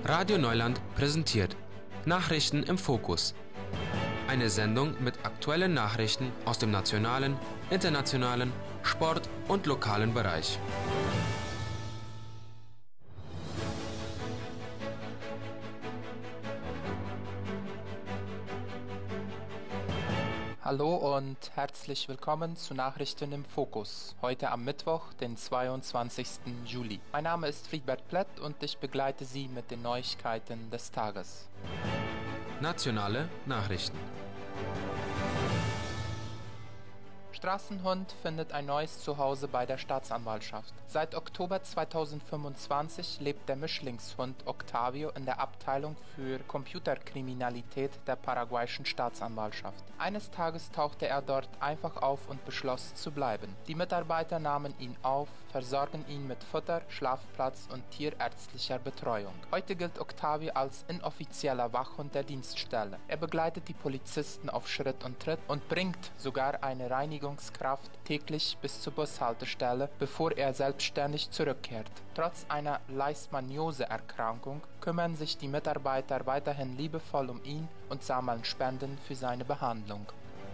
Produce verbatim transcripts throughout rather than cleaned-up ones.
Radio Neuland präsentiert Nachrichten im Fokus. Eine Sendung mit aktuellen Nachrichten aus dem nationalen, internationalen, Sport- und lokalen Bereich. Hallo und herzlich willkommen zu Nachrichten im Fokus, heute am Mittwoch, den zweiundzwanzigsten Juli. Mein Name ist Friedbert Plett und ich begleite Sie mit den Neuigkeiten des Tages. Nationale Nachrichten. Straßenhund findet ein neues Zuhause bei der Staatsanwaltschaft. Seit Oktober zweitausendfünfundzwanzig lebt der Mischlingshund Octavio in der Abteilung für Computerkriminalität der paraguayischen Staatsanwaltschaft. Eines Tages tauchte er dort einfach auf und beschloss zu bleiben. Die Mitarbeiter nahmen ihn auf, versorgen ihn mit Futter, Schlafplatz und tierärztlicher Betreuung. Heute gilt Octavio als inoffizieller Wachhund der Dienststelle. Er begleitet die Polizisten auf Schritt und Tritt und bringt sogar eine Reinigung täglich bis zur Bushaltestelle, bevor er selbstständig zurückkehrt. Trotz einer Leishmaniose-Erkrankung kümmern sich die Mitarbeiter weiterhin liebevoll um ihn und sammeln Spenden für seine Behandlung.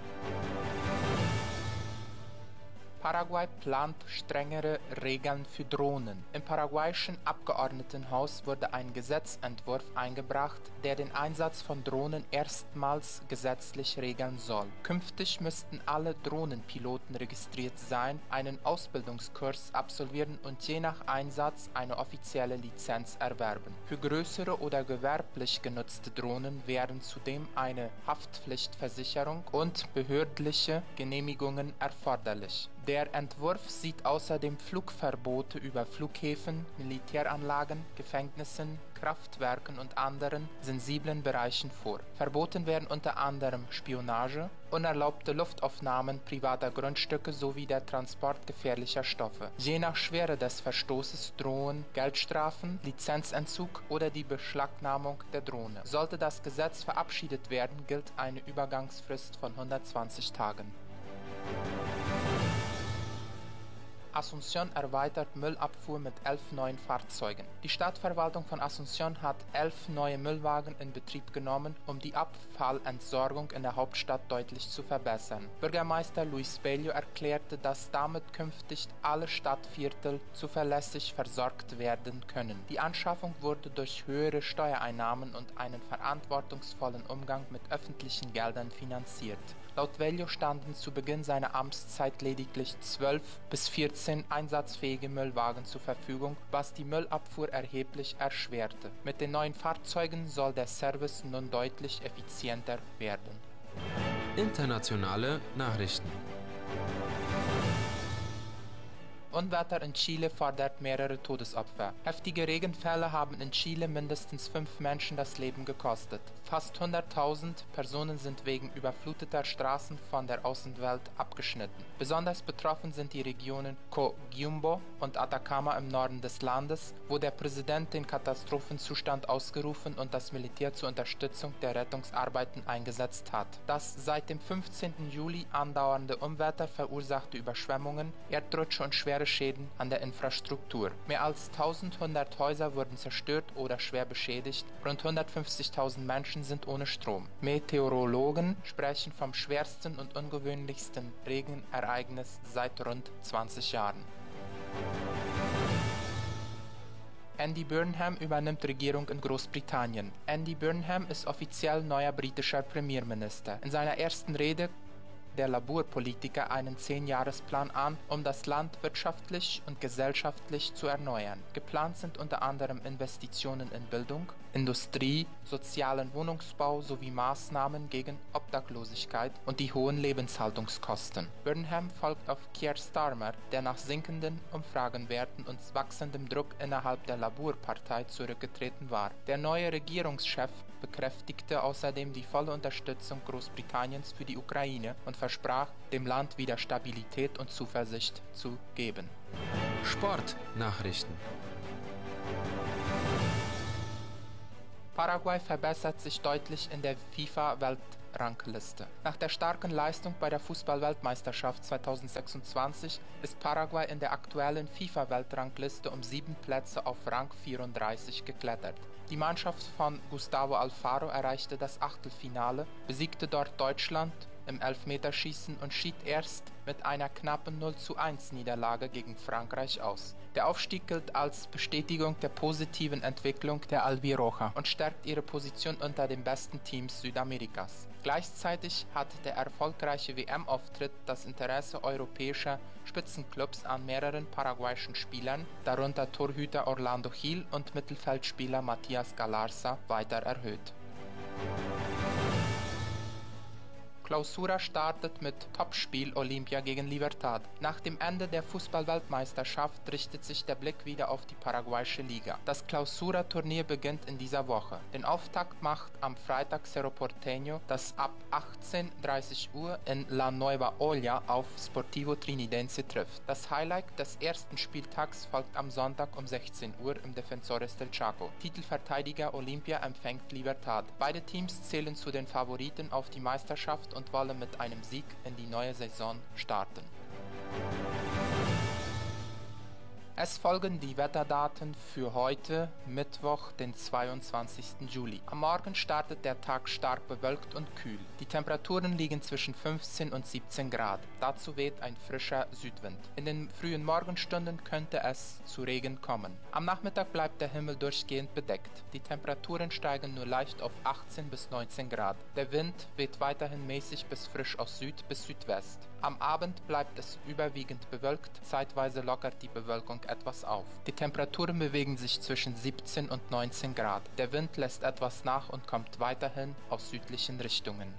Paraguay plant strengere Regeln für Drohnen. Im paraguayischen Abgeordnetenhaus wurde ein Gesetzentwurf eingebracht, der den Einsatz von Drohnen erstmals gesetzlich regeln soll. Künftig müssten alle Drohnenpiloten registriert sein, einen Ausbildungskurs absolvieren und je nach Einsatz eine offizielle Lizenz erwerben. Für größere oder gewerblich genutzte Drohnen wären zudem eine Haftpflichtversicherung und behördliche Genehmigungen erforderlich. Der Entwurf sieht außerdem Flugverbote über Flughäfen, Militäranlagen, Gefängnissen, Kraftwerken und anderen sensiblen Bereichen vor. Verboten werden unter anderem Spionage, unerlaubte Luftaufnahmen privater Grundstücke sowie der Transport gefährlicher Stoffe. Je nach Schwere des Verstoßes drohen Geldstrafen, Lizenzentzug oder die Beschlagnahmung der Drohne. Sollte das Gesetz verabschiedet werden, gilt eine Übergangsfrist von hundertzwanzig Tagen. Asunción erweitert Müllabfuhr mit elf neuen Fahrzeugen. Die Stadtverwaltung von Asunción hat elf neue Müllwagen in Betrieb genommen, um die Abfallentsorgung in der Hauptstadt deutlich zu verbessern. Bürgermeister Luis Bello erklärte, dass damit künftig alle Stadtviertel zuverlässig versorgt werden können. Die Anschaffung wurde durch höhere Steuereinnahmen und einen verantwortungsvollen Umgang mit öffentlichen Geldern finanziert. Laut Bello standen zu Beginn seiner Amtszeit lediglich zwölf bis vierzehn einsatzfähige Müllwagen zur Verfügung, was die Müllabfuhr erheblich erschwerte. Mit den neuen Fahrzeugen soll der Service nun deutlich effizienter werden. Internationale Nachrichten. Unwetter in Chile fordert mehrere Todesopfer. Heftige Regenfälle haben in Chile mindestens fünf Menschen das Leben gekostet. Fast hunderttausend Personen sind wegen überfluteter Straßen von der Außenwelt abgeschnitten. Besonders betroffen sind die Regionen Coquimbo und Atacama im Norden des Landes, wo der Präsident den Katastrophenzustand ausgerufen und das Militär zur Unterstützung der Rettungsarbeiten eingesetzt hat. Das seit dem fünfzehnten Juli andauernde Unwetter verursachte Überschwemmungen, Erdrutsche und schwere Schäden an der Infrastruktur. Mehr als eintausendhundert Häuser wurden zerstört oder schwer beschädigt, rund hundertfünfzigtausend Menschen sind ohne Strom. Meteorologen sprechen vom schwersten und ungewöhnlichsten Regenereignis seit rund zwanzig Jahren. Andy Burnham übernimmt Regierung in Großbritannien. Andy Burnham ist offiziell neuer britischer Premierminister. In seiner ersten Rede der Labour-Politiker einen Zehn-Jahresplan an, um das Land wirtschaftlich und gesellschaftlich zu erneuern. Geplant sind unter anderem Investitionen in Bildung, Industrie, sozialen Wohnungsbau sowie Maßnahmen gegen Obdachlosigkeit und die hohen Lebenshaltungskosten. Burnham folgt auf Keir Starmer, der nach sinkenden Umfragenwerten und wachsendem Druck innerhalb der Labour-Partei zurückgetreten war. Der neue Regierungschef bekräftigte außerdem die volle Unterstützung Großbritanniens für die Ukraine und versprach, dem Land wieder Stabilität und Zuversicht zu geben. Sportnachrichten. Paraguay verbessert sich deutlich in der FIFA-Welt FIFA-Weltrangliste. Nach der starken Leistung bei der Fußball-Weltmeisterschaft zweitausendsechsundzwanzig ist Paraguay in der aktuellen FIFA-Weltrangliste um sieben Plätze auf Rang vierunddreißig geklettert. Die Mannschaft von Gustavo Alfaro erreichte das Achtelfinale, besiegte dort Deutschland im Elfmeterschießen und schied erst mit einer knappen null zu eins Niederlage gegen Frankreich aus. Der Aufstieg gilt als Bestätigung der positiven Entwicklung der Albiroja und stärkt ihre Position unter den besten Teams Südamerikas. Gleichzeitig hat der erfolgreiche W M-Auftritt das Interesse europäischer Spitzenclubs an mehreren paraguayischen Spielern, darunter Torhüter Orlando Gil und Mittelfeldspieler Matías Galarza, weiter erhöht. Clausura startet mit Topspiel Olimpia gegen Libertad. Nach dem Ende der Fußball-Weltmeisterschaft richtet sich der Blick wieder auf die paraguayische Liga. Das Clausura-Turnier beginnt in dieser Woche. Den Auftakt macht am Freitag Cerro Porteño, das ab achtzehn Uhr dreißig in La Nueva Olla auf Sportivo Trinidense trifft. Das Highlight des ersten Spieltags folgt am Sonntag um sechzehn Uhr im Defensores del Chaco. Titelverteidiger Olimpia empfängt Libertad. Beide Teams zählen zu den Favoriten auf die Meisterschaft und wollen mit einem Sieg in die neue Saison starten. Es folgen die Wetterdaten für heute, Mittwoch, den zweiundzwanzigsten Juli. Am Morgen startet der Tag stark bewölkt und kühl. Die Temperaturen liegen zwischen fünfzehn und siebzehn Grad. Dazu weht ein frischer Südwind. In den frühen Morgenstunden könnte es zu Regen kommen. Am Nachmittag bleibt der Himmel durchgehend bedeckt. Die Temperaturen steigen nur leicht auf achtzehn bis neunzehn Grad. Der Wind weht weiterhin mäßig bis frisch aus Süd bis Südwest. Am Abend bleibt es überwiegend bewölkt, zeitweise lockert die Bewölkung etwas auf. Die Temperaturen bewegen sich zwischen siebzehn und neunzehn Grad. Der Wind lässt etwas nach und kommt weiterhin aus südlichen Richtungen.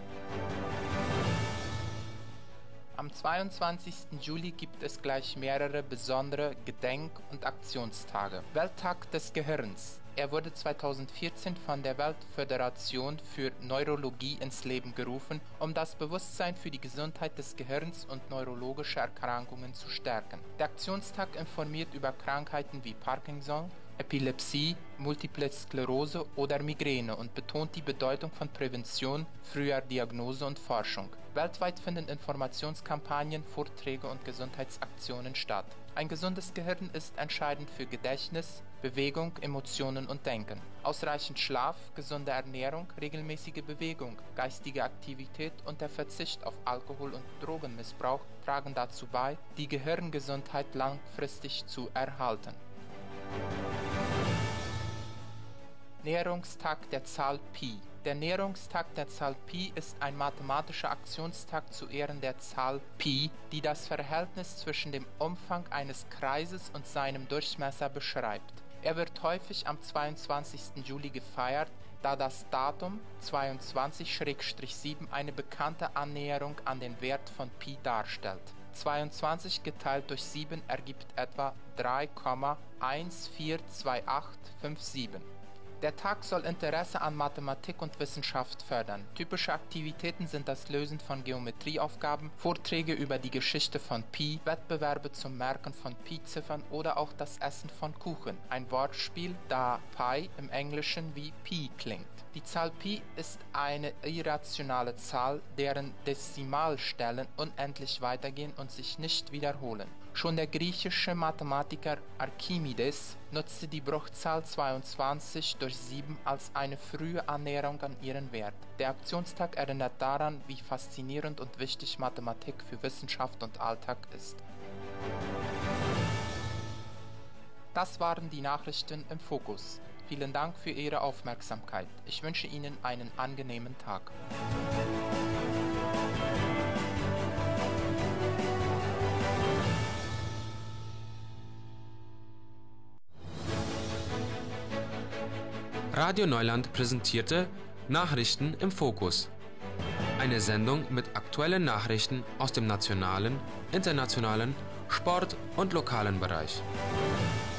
Am zweiundzwanzigsten Juli gibt es gleich mehrere besondere Gedenk- und Aktionstage. Welttag des Gehirns. Er wurde zweitausendvierzehn von der Weltföderation für Neurologie ins Leben gerufen, um das Bewusstsein für die Gesundheit des Gehirns und neurologische Erkrankungen zu stärken. Der Aktionstag informiert über Krankheiten wie Parkinson, Epilepsie, Multiple Sklerose oder Migräne und betont die Bedeutung von Prävention, früher Diagnose und Forschung. Weltweit finden Informationskampagnen, Vorträge und Gesundheitsaktionen statt. Ein gesundes Gehirn ist entscheidend für Gedächtnis, Bewegung, Emotionen und Denken. Ausreichend Schlaf, gesunde Ernährung, regelmäßige Bewegung, geistige Aktivität und der Verzicht auf Alkohol- und Drogenmissbrauch tragen dazu bei, die Gehirngesundheit langfristig zu erhalten. Näherungstag der Zahl Pi. Der Näherungstag der Zahl Pi ist ein mathematischer Aktionstag zu Ehren der Zahl Pi, die das Verhältnis zwischen dem Umfang eines Kreises und seinem Durchmesser beschreibt. Er wird häufig am zweiundzwanzigsten Juli gefeiert, da das Datum zweiundzwanzig sieben eine bekannte Annäherung an den Wert von Pi darstellt. zweiundzwanzig geteilt durch sieben ergibt etwa drei Komma eins vier zwei acht fünf sieben. Der Tag soll Interesse an Mathematik und Wissenschaft fördern. Typische Aktivitäten sind das Lösen von Geometrieaufgaben, Vorträge über die Geschichte von Pi, Wettbewerbe zum Merken von Pi-Ziffern oder auch das Essen von Kuchen. Ein Wortspiel, da Pi im Englischen wie Pi klingt. Die Zahl Pi ist eine irrationale Zahl, deren Dezimalstellen unendlich weitergehen und sich nicht wiederholen. Schon der griechische Mathematiker Archimedes nutzte die Bruchzahl zweiundzwanzig durch sieben als eine frühe Annäherung an ihren Wert. Der Aktionstag erinnert daran, wie faszinierend und wichtig Mathematik für Wissenschaft und Alltag ist. Das waren die Nachrichten im Fokus. Vielen Dank für Ihre Aufmerksamkeit. Ich wünsche Ihnen einen angenehmen Tag. Radio Neuland präsentierte Nachrichten im Fokus. Eine Sendung mit aktuellen Nachrichten aus dem nationalen, internationalen, Sport- und lokalen Bereich.